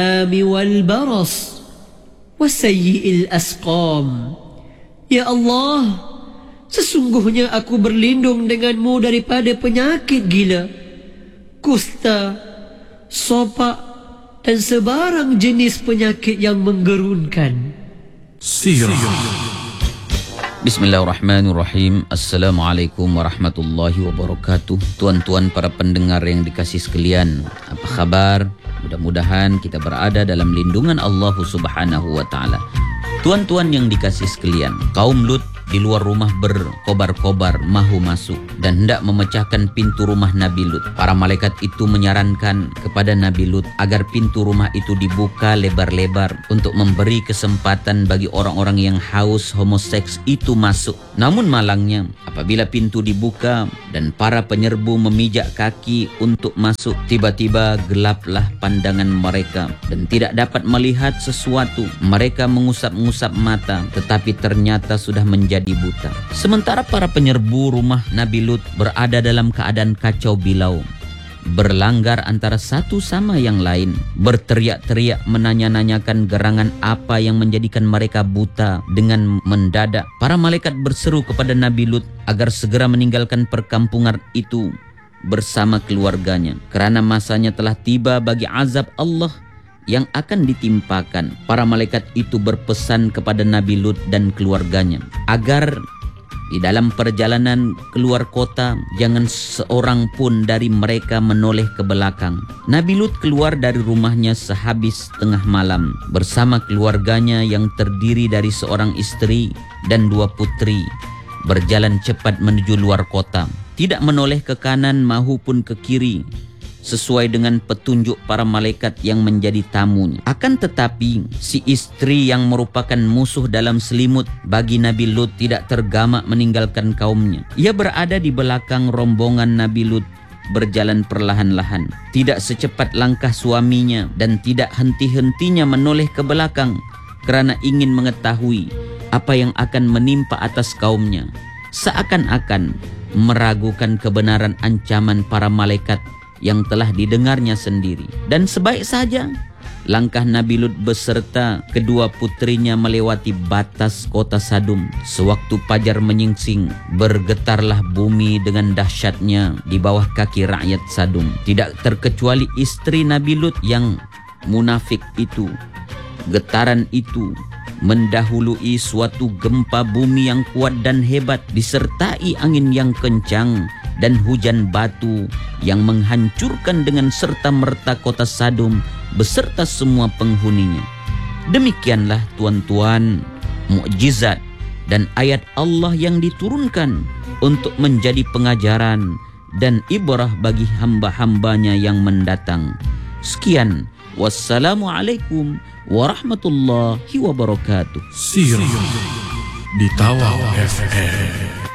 والبرص وسيء الأسقام. Ya Allah, sesungguhnya aku berlindung denganmu daripada penyakit gila, kusta, sopak, dan sebarang jenis penyakit yang menggerunkan. Sirah. Bismillahirrahmanirrahim. Assalamualaikum warahmatullahi wabarakatuh. Tuan-tuan para pendengar yang dikasih sekalian, apa kabar? Mudah-mudahan kita berada dalam lindungan Allah Subhanahu wa ta'ala. Tuan-tuan yang dikasih sekalian, kaum Lut di luar rumah berkobar-kobar mahu masuk dan hendak memecahkan pintu rumah Nabi Lut. Para malaikat itu menyarankan kepada Nabi Lut agar pintu rumah itu dibuka lebar-lebar untuk memberi kesempatan bagi orang-orang yang haus homoseks itu masuk. Namun malangnya, apabila pintu dibuka dan para penyerbu memijak kaki untuk masuk, tiba-tiba gelaplah pandangan mereka dan tidak dapat melihat sesuatu. Mereka mengusap-ngusap mata, tetapi ternyata sudah menjadi buta. Sementara para penyerbu rumah Nabi Lut berada dalam keadaan kacau bilau, berlanggar antara satu sama yang lain, berteriak-teriak menanya-nanyakan gerangan apa yang menjadikan mereka buta. Dengan mendadak para malaikat berseru kepada Nabi Lut agar segera meninggalkan perkampungan itu bersama keluarganya, karena masanya telah tiba bagi azab Allah yang akan ditimpakan. Para malaikat itu berpesan kepada Nabi Lut dan keluarganya agar di dalam perjalanan keluar kota jangan seorang pun dari mereka menoleh ke belakang. Nabi Lut keluar dari rumahnya sehabis tengah malam bersama keluarganya yang terdiri dari seorang istri dan 2 putri, berjalan cepat menuju luar kota, tidak menoleh ke kanan maupun ke kiri, sesuai dengan petunjuk para malaikat yang menjadi tamunya. Akan tetapi si istri yang merupakan musuh dalam selimut bagi Nabi Lut tidak tergamak meninggalkan kaumnya. Ia berada di belakang rombongan Nabi Lut, berjalan perlahan-lahan, tidak secepat langkah suaminya dan tidak henti-hentinya menoleh ke belakang kerana ingin mengetahui apa yang akan menimpa atas kaumnya, seakan-akan meragukan kebenaran ancaman para malaikat yang telah didengarnya sendiri. Dan sebaik saja langkah Nabi Lut beserta kedua putrinya melewati batas kota Sadum. Sewaktu fajar menyingsing, bergetarlah bumi dengan dahsyatnya di bawah kaki rakyat Sadum. Tidak terkecuali istri Nabi Lut yang munafik itu. Getaran itu mendahului suatu gempa bumi yang kuat dan hebat, disertai angin yang kencang dan hujan batu yang menghancurkan dengan serta-merta kota Sadum beserta semua penghuninya. Demikianlah tuan-tuan mukjizat dan ayat Allah yang diturunkan untuk menjadi pengajaran dan ibrah bagi hamba-hambanya yang mendatang. Sekian, wassalamualaikum warahmatullahi wabarakatuh. Sirah di Tawau FM.